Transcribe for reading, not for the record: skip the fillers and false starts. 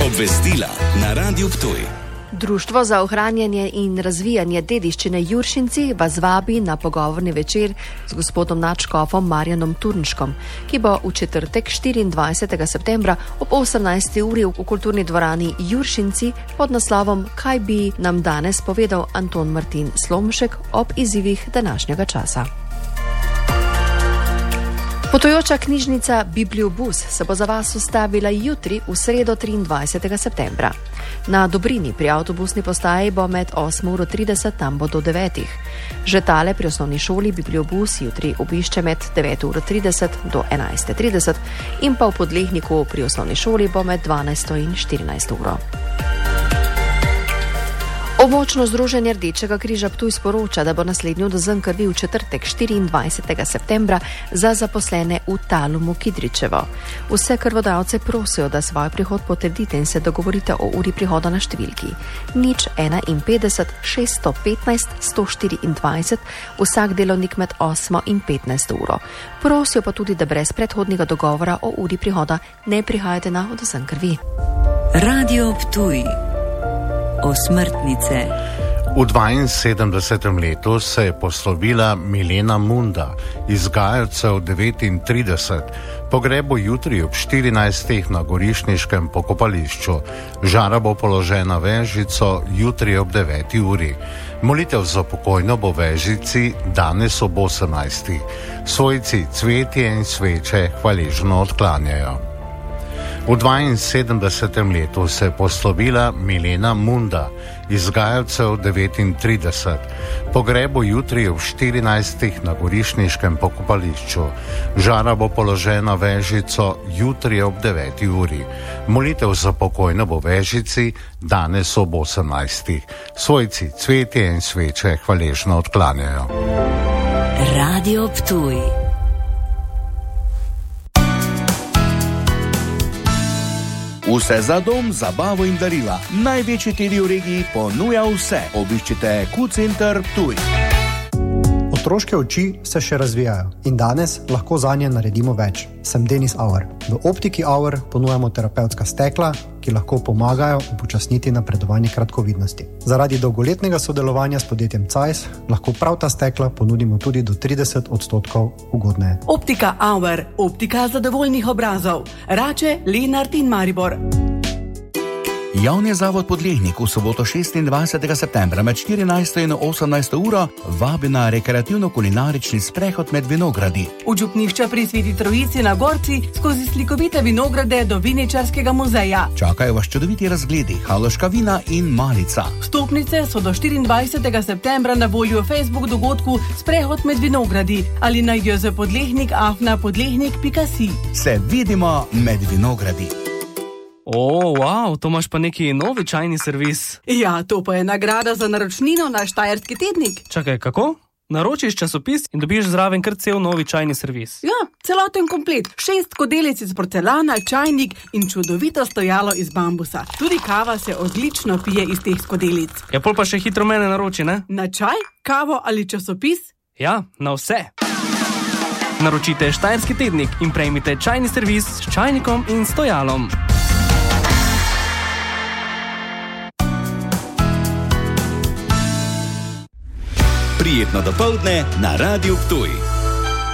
Obvestila na Radiu Ptuj. Društvo za ohranjanje in razvijanje dediščine Juršinci vas vabi na pogovorni večer z gospodom nadškofom Marjanom Turnškom, ki bo v četrtek 24. septembra ob 18. uri v kulturni dvorani Juršinci pod naslovom Kaj bi nam danes povedal Anton Martin Slomšek ob izzivih današnjega časa. Potujoča knjižnica Bibliobus se bo za vas ustavila jutri v sredo 23. septembra. Na Dobrini pri avtobusni postaji bo med 8:30, tam bo do 9. Žetale pri osnovni šoli Bibliobus jutri obišče med 9:30 do 11:30 in pa v Podlehniku pri osnovni šoli bo med 12. in 14. uro. Območno združenje Rdečega križa Ptuj sporoča, da bo naslednji odazen krvi v četrtek 24. septembra za zaposlene v Talumu Kidričevo. Vse krvodajalce prosijo, da svoj prihod potrdite in se dogovorite o uri prihoda na številki 051 615 124, vsak delovnik med 8 in 15 uro. Prosijo pa tudi, da brez predhodnega dogovora o uri prihoda ne prihajate na odazen krvi. Radio Ptuj. Osmrtnice. V 72. letu se je poslovila Milena Munda iz Gajevcev 39. Pogreb bo jutri ob 14. na Gorišniškem pokopališču. Žara bo položena vežico jutri ob 9. uri. Molitev za pokojno bo vežici danes ob 18. Svojci cvetje in sveče hvaležno odklanjajo. V 72. letu se je poslovila Milena Munda iz Gajevcev 39. Pogreb bo jutri ob 14. na Gorišniškem pokopališču. Žara bo položena vežico jutri ob 9. uri. Molitev za pokojno bo vežici danes ob 18. Svojci cvetje in sveče hvaležno odklanjajo. Radio Ptuj. Vse za dom, zabavo in darila. Največji tedi v regiji ponuja vse. Obiščite Q-Center Ptuj. Otroške oči se še razvijajo in danes lahko zanje naredimo več. Sem Denis Auer. V Optiki Auer ponujamo terapevtska stekla, ki lahko pomagajo upočasniti napredovanje kratkovidnosti. Zaradi dolgoletnega sodelovanja s podjetjem Zeiss lahko prav ta stekla ponudimo tudi do 30% ugodneje. Optika Auer, optika zadovoljnih obrazov. Rače, Lenart in Maribor. Javni zavod Podlehnik v soboto 26. septembra med 14. in 18. uro vabi na rekreativno-kulinarični sprehod med vinogradi. V župnišča pri Sveti Trojici na Gorci skozi slikovite vinograde do Viničarskega muzeja. Čakajo vas čudoviti razgledi, haloška vina in malica. Vstopnice so do 24. septembra na voljo v Facebook dogodku Sprehod med vinogradi ali na jozepodlehnik@podlehnik.si. Se vidimo med vinogradi. Wow, to imaš pa neki novi čajni servis. Ja, to pa je nagrada za naročnino na Štajerski tednik. Čakaj, kako? Naročiš časopis in dobiš zraven kar cel novi čajni servis. Ja, celoten komplet. 6 skodelic iz porcelana, čajnik in čudovito stojalo iz bambusa. Tudi kava se odlično pije iz teh skodelic. Ja, pol pa še hitro mene naroči, ne? Na čaj, kavo ali časopis? Ja, na vse. Naročite Štajerski tednik in prejmite čajni servis s čajnikom in stojalom. Prijetno dopoldne na Radiu Ptuj.